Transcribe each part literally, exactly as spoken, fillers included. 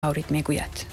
مورد میگوید.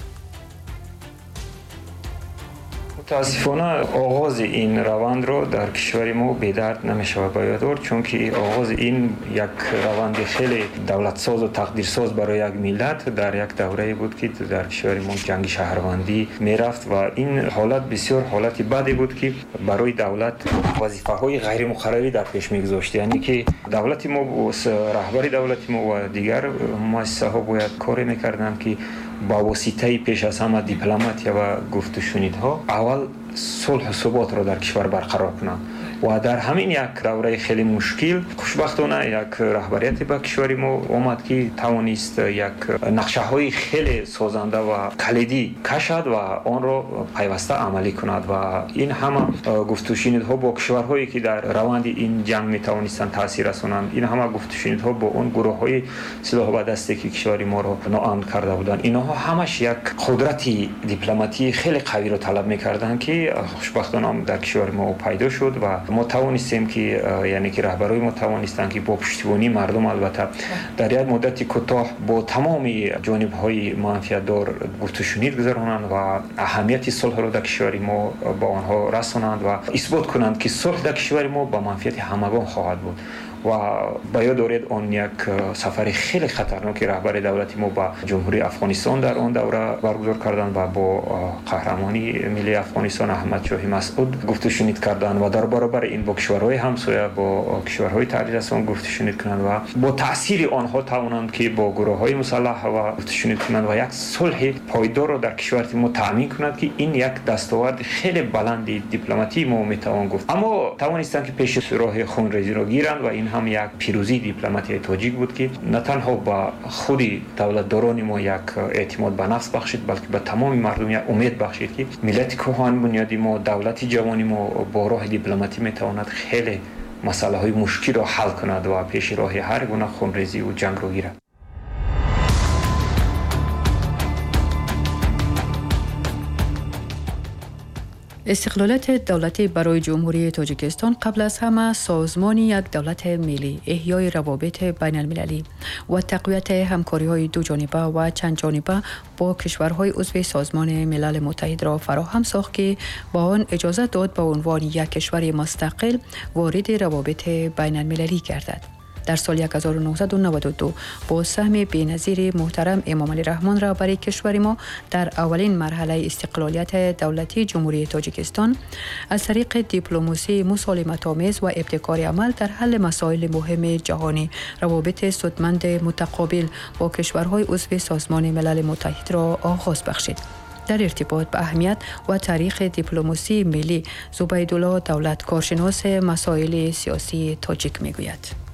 متاسفانه آغاز این روند رو در کشور ما به درد نمیشه باید آورد، چون که آغاز این یک روند خیلی دولت ساز و تقدیر ساز برای یک ملت در یک دوره بود که در کشور ما جنگ شهروندی میرفت و این حالت بسیار حالتی بدی بود که برای دولت وظیفه های غیر مقرری در پیش میگذاشت. یعنی که دولت ما، رهبری دولت ما و دیگر مؤسسه ها باید کاری میکردن که با واسطه پیش از همه دیپلماتیا و گفت و شنیدها اول صلح و ثبات را در کشور برقرار کنند و در همین یک دوره خیلی مشکل خوشبختانه یک رهبریت به کشور ما اومد که توانست یک نقشه های خیلی سازنده و کلیدی کشد و آن را پیوسته عملی کند و این همه گفت و شنیدها با کشورهایی که در روند این جنگ می توانستند تاثیر رسانند، این همه گفت و شنیدها با اون گروه های سلاح به دستی که کشور ما را ناامن کرده بودند، اینها همش یک قدرتی دیپلماتی خیلی قوی را طلب می‌کردند که خوشبختانه در کشور ما پیدا شد و ما توانستیم که یعنی که رهبرای ما توانستند که با پشتیبانی مردم البته در یک مدت کوتاه با تمام جانب‌های منفعت دار گفت و شنید گذرانند و اهمیت صلح را در کشور ما با آنها رسانند و اثبات کنند که صلح در کشور ما با منفعت همگان خواهد بود. و باید دارید آن یک سفر خیلی خطرناک رهبر دولتی ما با جمهوری افغانستان در آن دوره برگزار کردند و با قهرمانی ملی افغانستان احمد شاه مسعود گفت و شنید کردند و در برابر این با کشورهای همسایه با کشورهای تعریض گفت و شنید کنند و با تأثیر آنها توانند که با گروه‌های مسلح و گفت و شنید کنند و یک صلح پایدار را در کشور ما تضمین کنند که این یک دستاورد خیلی بلندی دیپلماتی ما میتوان گفت. اما توانستند که پیش راه خونریزی را گیرند و این هم یک پیروزی دیپلماتی تاجیک بود که نه تنها با خود دولتداران ما یک اعتماد به نفس بخشید بلکه به تمام مردم یک امید بخشید که ملت کهن بنیادی ما، دولت جوانی ما با راه دیپلماتی میتواند خیلی مسائل های مشکل را حل کند و پیش راه هر گونه خونریزی و جنگ را گیرد. استقلالیت دولتی برای جمهوری تاجیکستان قبل از همه سازمان یک دولت ملی، احیای روابط بین المللی و تقویت همکاری‌های دو جانبه و چند جانبه با کشورهای عضو سازمان ملل متحد را فراهم ساخت که با آن اجازه داد به عنوان یک کشور مستقل وارد روابط بین المللی گردد. در سال هزار و نهصد و نود و دو با سهم بی‌نظیر محترم امام علی رحمان رهبر کشور ما در اولین مرحله استقلالیت دولتی جمهوری تاجیکستان از طریق دیپلماسی مسالمت‌آمیز و ابتکار عمل در حل مسائل مهم جهانی روابط سودمند متقابل با کشورهای عضو سازمان ملل متحد را آغاز بخشید. در ارتباط به اهمیت و تاریخ دیپلماسی ملی، زبیدالله دولت کارشناس مسائل سیاسی تاجیک میگوید: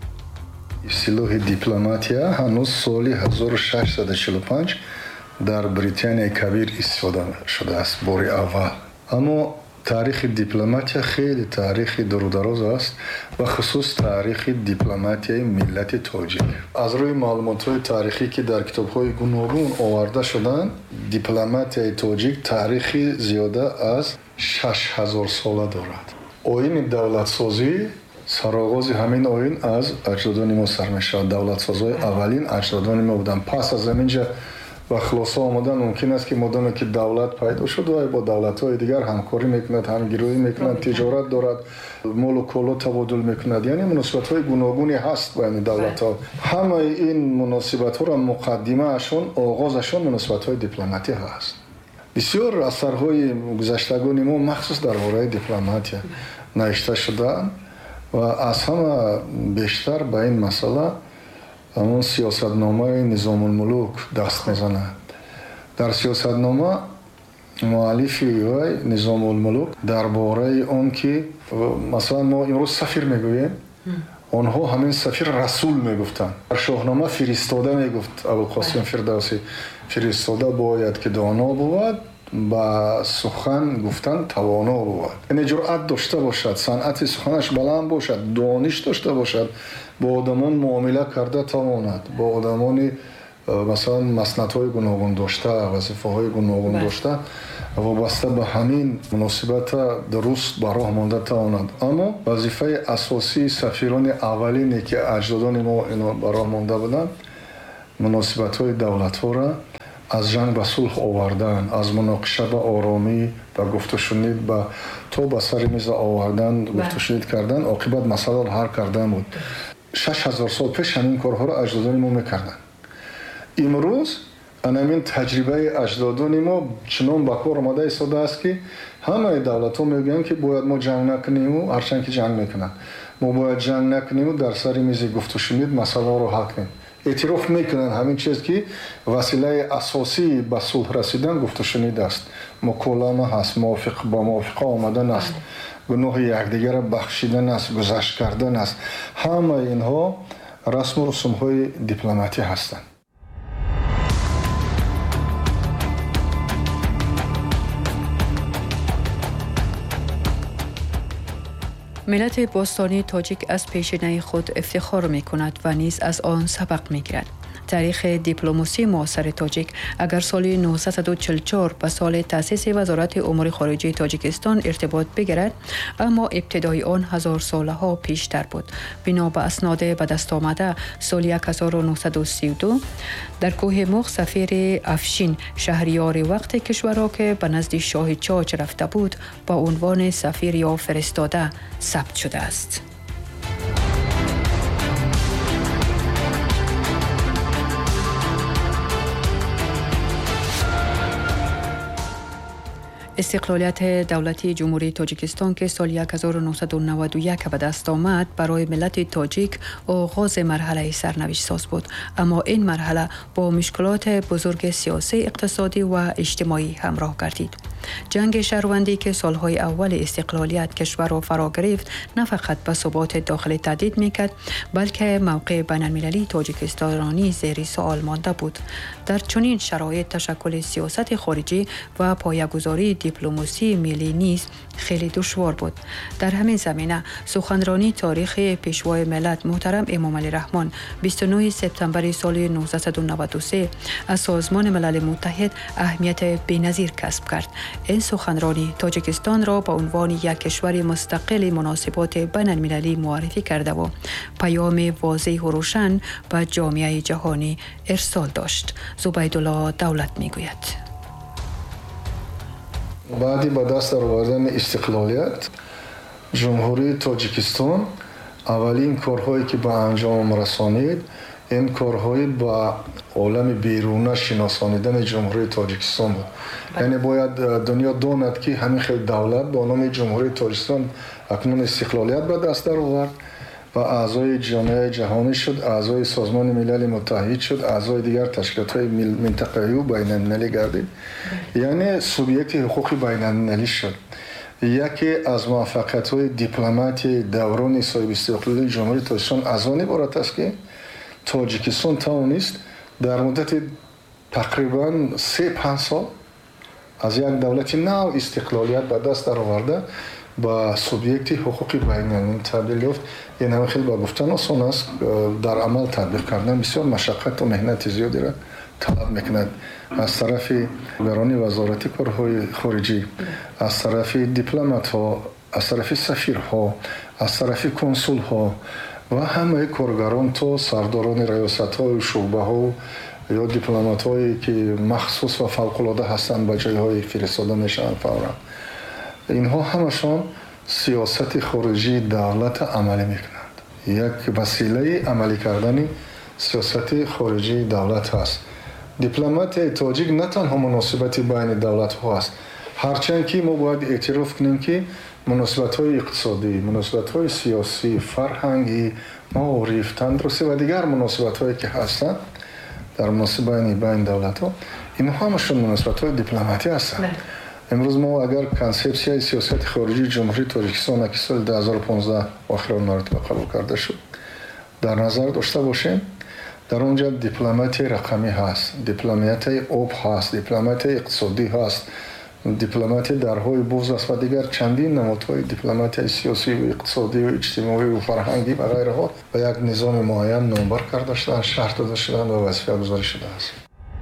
اصطلاح دیپلماتیا هنوز سال هزار و ششصد و چهل و پنج در بریتانیای کبیر استفاده شده است بار اول. اما تاریخ دیپلماتیا خیلی تاریخ دور است و خصوص تاریخ دیپلماتیای ملت تاجیک. از روی معلومات‌های تاریخی که در کتاب‌های گوناگون آورده شدند، دیپلماتیای تاجیک تاریخی زیاده از شش هزار ساله دارد. آیین دولتسازی سرآغاز همین آیین از اجدادان ما سر می‌شود. دولتسازهای اولین اجدادان ما بودن. پس از همینجا و خلاصه آمدن ممکن است که مدام که دولت پیدا شد و با دولت‌های دیگر همکاری میکند، همگرایی میکند، تجارت دارد، مال و کالا تبادل میکند، یعنی مناسبت‌های گوناگونی هست بین دولت‌ها. همه این مناسبت‌ها را مقدمه‌شون، آغازشون مناسبت‌های دیپلماتی هست. بسیار اثرهای گذشتگان ما مخصوص درباره دیپلماتیا نوشته شده و از همه بیشتر به این مسئله همون سیاستنامه نظام الملوک دست میزند. در سیاستنامه مؤلف وی نظام الملوک درباره آن که مثلا ما امروز سفیر میگوییم، آنها همین سفیر رسول میگفتند. در شاهنامه فرستاده میگفت ابوالقاسم فردوسی، فرستاده باید که دانا بود، با سخن گفتن توانا بود، یعنی جرأت داشته باشد، صنعت سخنش بلند باشد، دانش داشته باشد، با آدمان معامله کرده تواند، با آدمانی مثلا مسندهای گوناگون داشته، وظیفه‌های گوناگون داشته وابسته به همین مناسبت درست به راه مانده تواند. اما وظیفه اساسی سفیران اولینی که اجدادان ما اینا به راه مانده بودند مناسبت‌های دولت‌ها را از جنگ به صلح آوردن، از مناقشه به آرامی و گفت و شنید به تو به سر میز آوردن، گفت و شنید کردن، عاقبت مسئله را حل کردن بود. شش هزار سال پیش همین کارها را اجدادان ما میکردن. امروز همین تجربه اجدادان ما چنان به کار آمده ایستاده است که همه دولت‌ها میگن که باید ما جنگ نکنیم و هرچند که جنگ میکنن ما باید جنگ نکنیم و در سر میز گفت و شنید مسئله را حل کنیم. اعتراف میکنن همین چیز که وسیله اساسی به صلح رسیدن گفت و شنید است، مکالمه هست، موافق با موافقه آمدن است، گناه یکدیگر را بخشیدن است، گذشت کردن است. همه اینها رسم و رسوم های دیپلماتی هستند. ملت باستانی تاجیک از پیشینه خود افتخار می کند و نیز از آن سبق می گیرد. تاریخ دیپلماسی معاصر تاجیک اگر سال نهصد و چهل و چهار به سال تأسیس وزارت امور خارجه تاجیکستان ارتباط بگیرد، اما ابتدای آن هزار ساله ها پیشتر بود. بنا به اسناد به دست آمده سال هزار و نهصد و سی و دو در کوه مخ سفیر افشین شهریار وقت کشور را که به نزد شاه چاچ رفته بود با عنوان سفیر یا فرستاده ثبت شده است. استقلالیت دولتی جمهوری تاجیکستان که سال هزار و نهصد و نود و یک به دست آمد برای ملت تاجیک آغاز مرحله سرنوشت ساز بود، اما این مرحله با مشکلات بزرگ سیاسی، اقتصادی و اجتماعی همراه گردید. جنگ شهروندی که سالهای اول استقلالیت کشور را فرا گرفت نه فقط به ثبات داخلی تهدید میکرد، بلکه موقع بین المللی تاجیکستانی زیر سوال مانده بود. در چنین شرایط تشکل سیاست خارجی و پایه‌گذاری دیپلماسی ملی نیز خیلی دشوار بود. در همین زمینه سخنرانی تاریخی پیشوای ملت محترم امام علی رحمان بیست و نه سپتامبر سال نوزده نود و سه از سازمان ملل متحد اهمیت بی‌نظیر کسب کرد. این سخنرانی تاجیکستان را به عنوان یک کشور مستقل مناسبات بین المللی معرفی کرده و پیام واضح و روشن به جامعه جهانی ارسال داشت. زبیدالله دولت میگوید بعدی به دست آوردن استقلالیت جمهوری تاجیکستان اولین کارهایی که به انجام رسانید این کارهایی با عالم بیرونه شناسانیدن جمهوری تاجیکستان بود. یعنی باید دنیا داند که همین خیلی دولت با نام جمهوری تاجیکستان اکنون استقلالیت به دست آورد و اعضای جامعه جهانی شد، اعضای سازمان ملل متحد شد، اعضای دیگر تشکیلات‌های منطقه‌ای و بین‌المللی گردید. یعنی سوبیکت حقوق بین‌المللی شد. یکی از موفقیت‌های دیپلماتی دوران صاحب استقلالی جمهوری تاجیکستان از آن عبارت است که تاجیکستان توانست در مدت تقریباً سه پنج سال از یک دولت نو استقلالیت به دست آورده با سوبیکت حقوق بین‌المللی تبدیل یافت. این هم خیلی با گفتن آسان است، در عمل تطبیق کردن بسیار مشقت و مهنت زیادی را طلب میکند از طرف برانی وزارت کارهای خارجی، از طرف دیپلمات ها، از طرف سفیر ها، از طرف کنسول ها و همه کارگران تا سرداران ریاست های شعبه ها یا دیپلمات هایی که مخصوص و فوق العاده هستند به جای های فرستاده میشن فورا. اینها همشان سیاست خارجی دولت عملی میکنند. یک وسیله عملی کردن سیاست خارجی دولت هست. دیپلمات تاجیک نه تنها مناسبت بین دولت ها است، هرچند که ما باید اعتراف کنیم که مناسبت های اقتصادی، مناسبت های سیاسی، فرهنگی، معارف، تندرستی و دیگر مناسبت هایی که هستند در مناسبت بین دولت ها، اینها همشون مناسبت های دیپلماتی هستند. امروز ما اگر کانسپسیای سیاست خارجی جمهوری تاجیکستان که سال دو هزار و پانزده آخرین مرتبه قبول کرده شد در نظر داشته باشیم، در اونجا دیپلماتی رقمی هست، دیپلماتی آب هست، دیپلماتی اقتصادی هست، دیپلماتی درهای بوز است و دیگر چندین نمادهای دیپلماتی سیاسی و اقتصادی و اجتماعی و فرهنگی و غیره ها به یک نظام معین نامبر کرده شدند، شرط داده شدند و وظیفه گذاری شده است.